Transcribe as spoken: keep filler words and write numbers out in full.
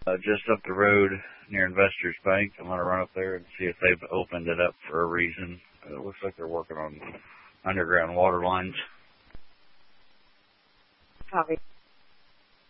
uh, just up the road near Investors Bank. I'm going to run up there and see if they've opened it up for a reason. Uh, it looks like they're working on underground water lines. Copy.